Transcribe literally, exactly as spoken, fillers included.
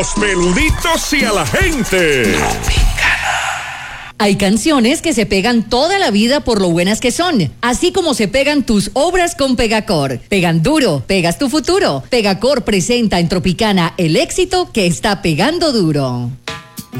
Los peluditos y a la gente. Hay canciones que se pegan toda la vida por lo buenas que son, así como se pegan tus obras con Pegacor. Pegan duro, pegas tu futuro. Pegacor presenta en Tropicana el éxito que está pegando duro.